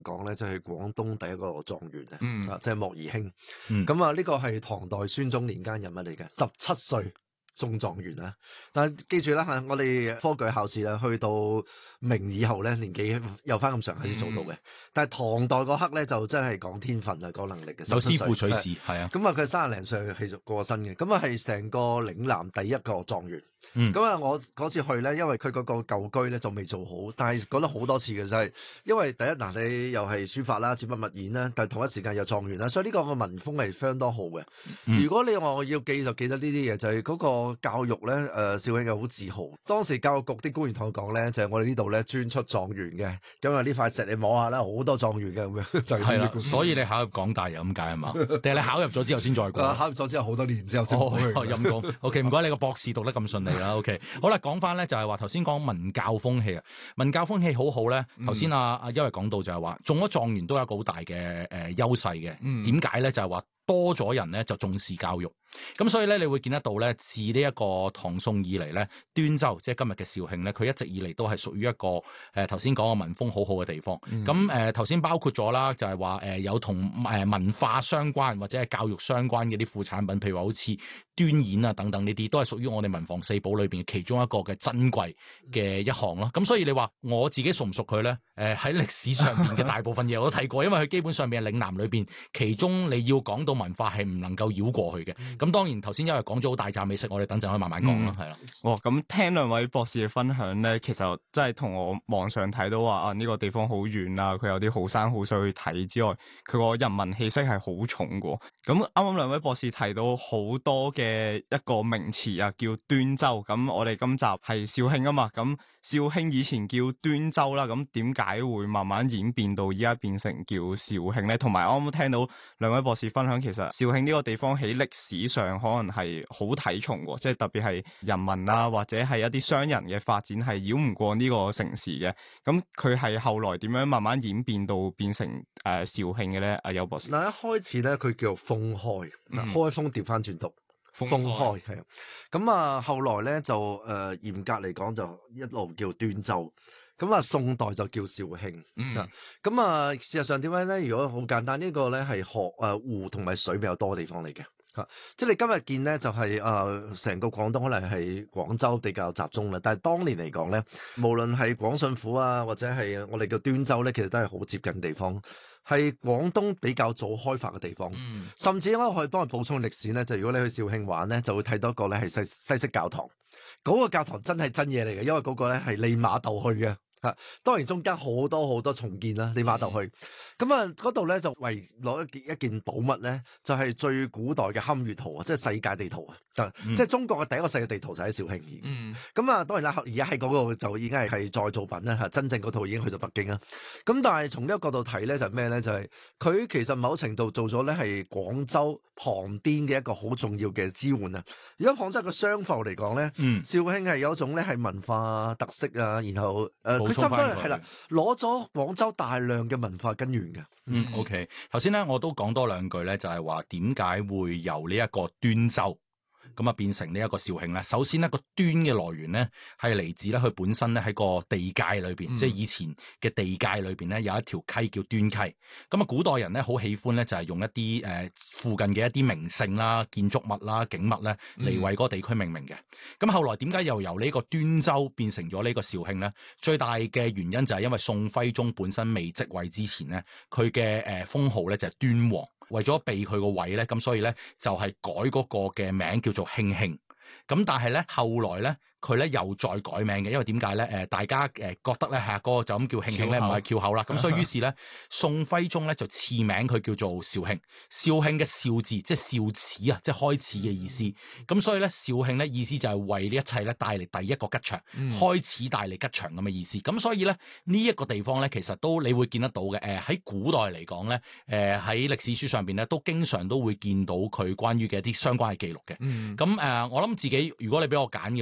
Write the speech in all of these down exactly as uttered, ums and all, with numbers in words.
講咧，就係廣東第一個狀元啊， 嗯啊，即係莫宜興。 嗯咁啊，呢個係唐代宣宗年間人物嚟嘅，十七歲中狀元啊！但係記住啦嚇，我哋科舉考試咧，去到明以後咧，年紀有翻咁上下先做到嘅。 嗯、 但係唐代嗰刻咧，就真係講天分啊，講能力嘅。 有師傅取士，係啊。 咁啊，佢三十零歲係過身嘅，咁啊係成個嶺南第一個狀元。 嗯， 咁啊，我嗰次去咧，因為佢嗰個舊居咧就未做好，但係講得好多次嘅就係，因為第一嗱你又係書法啦、紙筆墨硯啦，但係同一時間又狀元啦，所以呢個個文風係相當好嘅。 嗯、 如果你話我要記就記得呢啲嘢，就係、是、嗰個教育咧，誒、呃，肇慶係好自豪。當時教育局啲官員同我講咧，就係、是、我哋呢度咧專出狀元嘅，咁啊呢塊石你摸下啦，好多狀元嘅咁樣，就係啦。 所以你考入港大又咁解係嘛？定係你考入咗之後先再過？ 考入咗之後好多年之後先過去。 哦，陰公。O K， 唔該你個博士讀得咁順利啦。O K， 好啦。講翻咧就係話頭先講文教風氣啊，文教風氣好好咧。頭先阿阿邱毅講到就係話中咗狀元都有一個好大嘅誒優勢嘅。點解咧？就係話多咗人咧就重視教育。咁所以咧，你會見得到咧，自呢一個唐宋以嚟咧，端州即係今日嘅肇慶咧，佢一直以嚟都係屬於一個誒頭先講嘅文風好好嘅地方。咁誒頭先包括咗啦，就係話誒有同誒文化相關或者係教育相關嘅啲副產品，譬如話好似端硯啊等等呢啲，都係屬於我哋文房四寶裏邊其中一個嘅珍貴嘅一項咯。咁所以你話我自己熟唔熟佢咧？誒喺歷史上面嘅大部分嘢我都睇過，因為佢基本上面係嶺南裏邊，其中你要講到文化係唔能夠繞過去嘅。咁當然頭先因為講咗好大紮美食，我哋等陣可以慢慢講啦，係啦、嗯。 哦，咁聽兩位博士嘅分享咧，其實真係同我網上睇到話啊呢、呢個地方好遠啊，佢有啲好山好水去睇之外，佢個人文氣息係好重嘅。咁啱啱兩位博士提到好多嘅一個名詞啊，叫端州。咁我哋今集係肇慶啊嘛，咁肇慶以前叫端州啦，咁點解會慢慢演變到依家變成叫肇慶咧？同埋啱啱聽到兩位博士分享，其實肇慶呢個地方喺歷史上可能係好睇重嘅，即係特別係人民啊，或者係一啲商人嘅發展係繞唔過呢個城市嘅。咁佢係後來點樣慢慢演變到變成誒、呃、肇慶嘅咧？阿邱博士， 嗱，一開始咧佢叫封開，嗱、嗯、開封調翻轉讀。封開係啊，咁啊後來咧就誒、呃、嚴格嚟講就一路叫端州，咁啊宋代就叫肇慶。嗯，咁啊事實上點解咧？如果好簡單，呢、這個咧係河誒湖同埋水比較多嘅地方嚟嘅。吓、啊，即係你今日見咧就係誒成個廣東可能係廣州比較集中啦，但係當年嚟講咧，無論係廣信府啊或者係我哋叫端州咧，其實都係好接近地方。係廣東比較早開發嘅地方，嗯、甚至我可以幫佢補充歷史咧。就如果你去肇慶玩咧，就會睇到一個咧係西西式教堂，嗰、那個教堂真係真嘢嚟嘅，因為嗰個咧係利瑪竇去嘅。吓，當然中間好多好多重建啦，利瑪竇去，咁啊嗰度咧就為攞一件一件寶物咧，就係、是、最古代嘅堪輿圖啊，即係世界地圖啊，嗯、即係中國嘅第一個世界地圖就喺肇慶。嗯，咁啊當然啦，而家喺嗰度就已經係係再造品啦吓，真正嗰套已經去到北京啦。咁但係從呢個角度睇咧，就係咩咧？就係、是、佢其實某程度做咗咧係廣州旁邊嘅一個好重要嘅支援啊。如果廣州嘅商埠嚟講咧，嗯，肇慶係有一種咧係文化特色啊，然後誒。呃佢差唔多係啦，攞咗廣州大量嘅文化根源嘅。 嗯 ，OK。頭先咧，我都講多兩句咧，就係話點解會由呢一個端州咁啊變成呢一個肇慶咧？首先呢個端嘅來源咧係嚟自咧佢本身咧喺個地界裏邊，嗯、即係以前嘅地界裏邊咧有一條溪叫端溪。咁啊，古代人咧好喜歡咧就係用一啲誒、呃、附近嘅一啲名勝啦、建築物啦、景物咧嚟為嗰個地區命名嘅。咁、嗯、後來點解又由呢個端州變成咗呢個肇慶咧？最大嘅原因就係因為宋徽宗本身未即位之前咧，佢嘅誒封號咧就係端王。為咗避佢個位咧，咁所以咧就係改嗰個嘅名叫做慶慶。咁但係咧後來咧佢咧又再改名嘅，因為點解咧？誒，大家誒覺得咧係嗰個就咁叫慶慶咧，唔係翹口啦。咁所以於是咧，宋徽宗咧就賜名佢叫做肇慶。肇慶嘅肇字即係肇始啊，即係開始嘅意思。咁所以咧肇慶咧意思就係為呢一切咧帶嚟第一個吉祥，嗯、開始帶嚟吉祥咁嘅意思。咁所以咧呢一個地方咧，其實都你會見得到嘅。誒喺古代嚟講咧，誒喺歷史書上邊咧都經常都會見到佢關於嘅一啲相關嘅記錄嘅。咁誒、嗯呃，我諗自己如果你俾我揀嘅話，我諗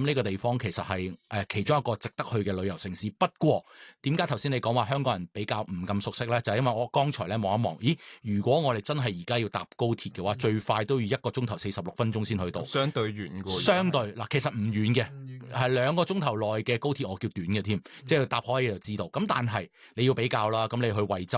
呢個地方其實係誒、呃、其中一個值得去嘅旅遊城市。不過點解頭先你講話香港人比較唔咁熟悉咧？就係、是、因為我剛才咧望一望，咦？如果我哋真係而家要搭高鐵嘅話，最快都要一個鐘頭四十六分鐘先去到， 相對遠嘅。 相對嗱，其實唔遠嘅，係兩個鐘頭內嘅高鐵，我叫短嘅添，即係搭開就知道。咁但係你要比較啦，咁你去惠州。